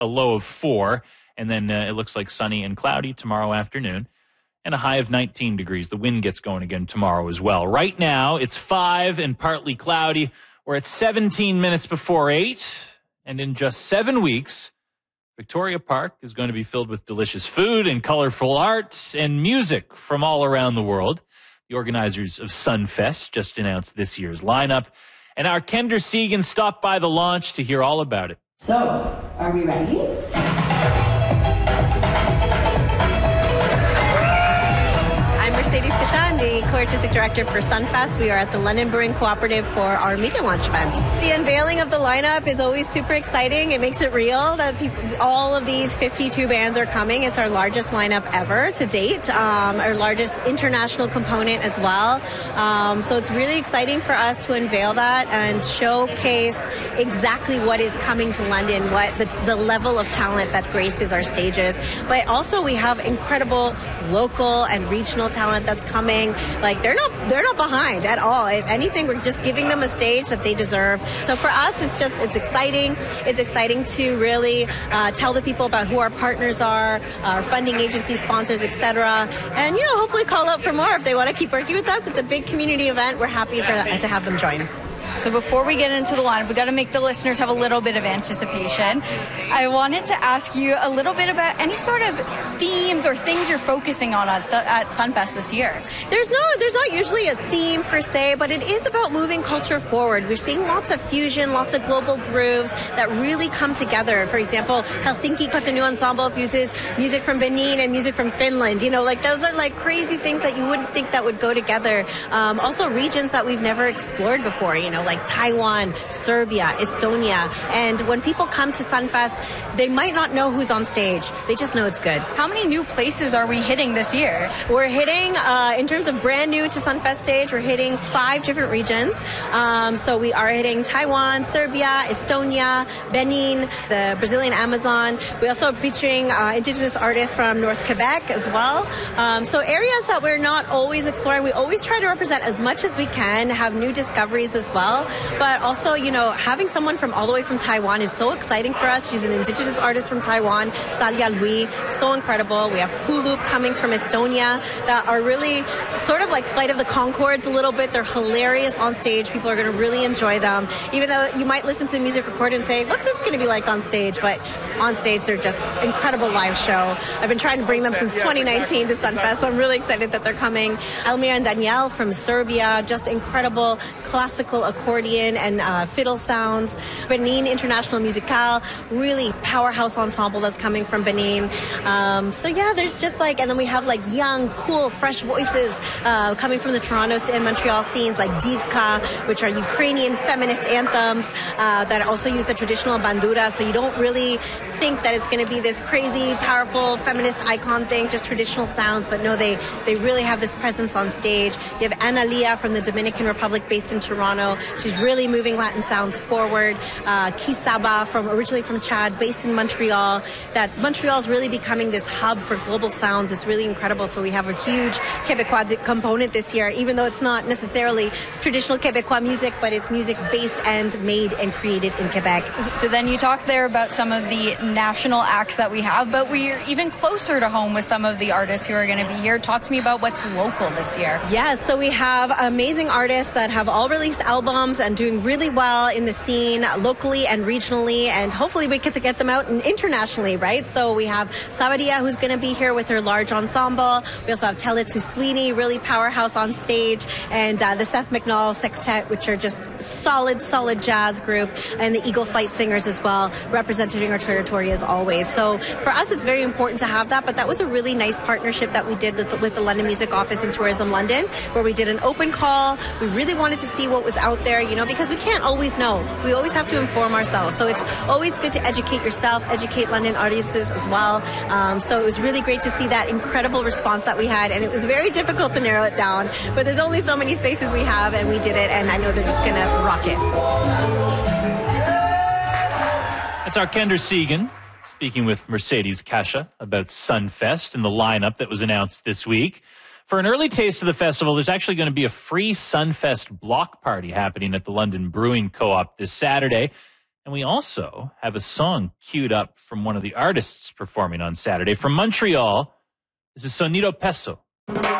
a low of 4. And then it looks like sunny and cloudy tomorrow afternoon. And a high of 19 degrees. The wind gets going again tomorrow as well. Right now, it's 5 and partly cloudy. We're at 17 minutes before 8. And in just 7 weeks, Victoria Park is going to be filled with delicious food and colorful art and music from all around the world. The organizers of Sunfest just announced this year's lineup. And our Kendra Segan stopped by the launch to hear all about it. So, are we ready? Mercedes Kasha. I'm the co-artistic director for Sunfest. We are at the London Brewing Cooperative for our media launch event. The unveiling of the lineup is always super exciting. It makes it real that all of these 52 bands are coming. It's our largest lineup ever to date, our largest international component as well. So it's really exciting for us to unveil that and showcase exactly what is coming to London, what the level of talent that graces our stages. But also we have incredible local and regional talent that's coming. Like they're not behind at all. If anything, we're just giving them a stage that they deserve. So for us, it's exciting. It's exciting to really tell the people about who our partners are, our funding agency sponsors, etc. And hopefully call out for more if they want to keep working with us. It's a big community event. We're happy to have them join. So before we get into the lineup, we've got to make the listeners have a little bit of anticipation. I wanted to ask you a little bit about any sort of themes or things you're focusing on at Sunfest this year. There's not usually a theme per se, but it is about moving culture forward. We're seeing lots of fusion, lots of global grooves that really come together. For example, Helsinki Cotonou Ensemble fuses music from Benin and music from Finland. Those are like crazy things that you wouldn't think that would go together. Also regions that we've never explored before, like Taiwan, Serbia, Estonia. And when people come to Sunfest, they might not know who's on stage. They just know it's good. How many new places are we hitting this year? We're hitting, in terms of brand new to Sunfest stage, we're hitting 5 different regions. So we are hitting Taiwan, Serbia, Estonia, Benin, the Brazilian Amazon. We also are featuring Indigenous artists from North Quebec as well. So areas that we're not always exploring, we always try to represent as much as we can, have new discoveries as well. But also, having someone from all the way from Taiwan is so exciting for us. She's an Indigenous artist from Taiwan, Salya Lui, so incredible. We have Pulup coming from Estonia that are really sort of like Flight of the Conchords a little bit. They're hilarious on stage. People are going to really enjoy them. Even though you might listen to the music recorded and say, what's this going to be like on stage? But on stage, they're just incredible live show. I've been trying to bring them since 2019 to Sunfest, so I'm really excited that they're coming. Elmir and Danielle from Serbia, just incredible classical accordion and fiddle sounds. Benin International Musical, really powerhouse ensemble that's coming from Benin. There's just and then we have young, cool, fresh voices coming from the Toronto and Montreal scenes like Divka, which are Ukrainian feminist anthems that also use the traditional bandura, so you don't really think that it's going to be this crazy, powerful feminist icon thing, just traditional sounds, but no, they really have this presence on stage. You have Analia from the Dominican Republic based in Toronto. She's really moving Latin sounds forward. Kisaba, originally from Chad, based in Montreal. That Montreal is really becoming this hub for global sounds. It's really incredible. So we have a huge Quebecois component this year, even though it's not necessarily traditional Quebecois music, but it's music based and made and created in Quebec. So then you talked there about some of the national acts that we have, but we're even closer to home with some of the artists who are going to be here. Talk to me about what's local this year. Yes, so we have amazing artists that have all released albums and doing really well in the scene locally and regionally, and hopefully we get to get them out internationally, right? So we have Sabadia, who's going to be here with her large ensemble. We also have Tell It to Sweeney, really powerhouse on stage, and the Seth McNall Sextet, which are just solid jazz group, and the Eagle Flight Singers as well, representing our territory as always. So for us, it's very important to have that, but that was a really nice partnership that we did with the London Music Office and Tourism London, where we did an open call. We really wanted to see what was out there, because we can't always know. We always have to inform ourselves. So it's always good to educate yourself, educate London audiences as well. So it was really great to see that incredible response that we had, and it was very difficult to narrow it down, but there's only so many spaces we have, and we did it, and I know they're just going to rock it. That's our Kendra Segan speaking with Mercedes Kasha about Sunfest and the lineup that was announced this week. For an early taste of the festival, there's actually going to be a free Sunfest block party happening at the London Brewing Co-op this Saturday. And we also have a song queued up from one of the artists performing on Saturday. From Montreal, this is Sonido Peso.